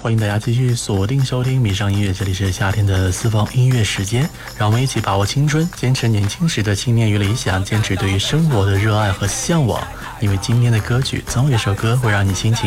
欢迎大家继续锁定收听迷上音乐，这里是夏天的私房音乐时间，让我们一起把握青春，坚持年轻时的信念与理想，坚持对于生活的热爱和向往。因为今天的歌曲总有一首歌会让你心情